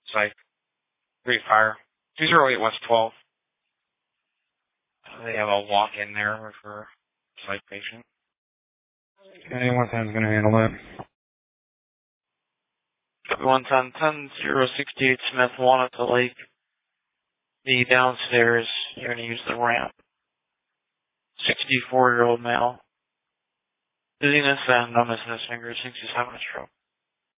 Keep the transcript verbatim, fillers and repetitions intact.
Psych. Three fire. two zero eight West twelve. They have a walk-in there for a psych patient. Okay, one ten's gonna handle that. one ten, ten zero sixty-eight Smith, one at the lake. The downstairs, you're going to use the ramp. sixty-four-year-old male. Dizziness and numbness in his fingers, thinks he's having a stroke.